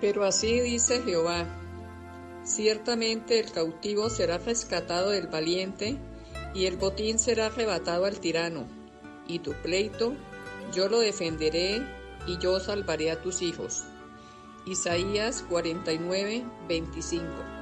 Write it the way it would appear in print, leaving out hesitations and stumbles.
Pero así dice Jehová: ciertamente el cautivo será rescatado del valiente, y el botín será arrebatado al tirano, y tu pleito yo lo defenderé, y yo salvaré a tus hijos. Isaías 49:25.